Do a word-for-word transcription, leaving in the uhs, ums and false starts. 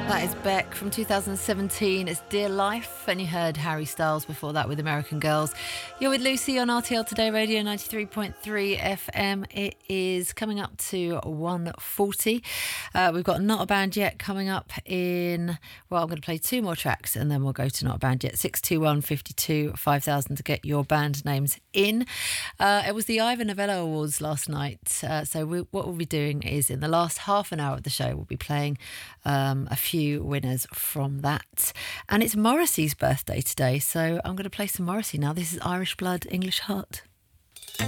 That is Beck from two thousand seventeen. It's Dear Life, and you heard Harry Styles before that with American Girls. You're with Lucy on R T L Today Radio ninety-three point three F M. It is coming up to one forty. Uh, we've got Not a Band Yet coming up in, well, I'm going to play two more tracks and then we'll go to Not a Band Yet. six two one, five two, five thousand to get your band names in. Uh, it was the Ivor Novello Awards last night. Uh, so we, what we'll be doing is in the last half an hour of the show, we'll be playing um, a few winners from that. And it's Morrissey's birthday today, so I'm going to play some Morrissey now. This is Irish Blood, English Heart.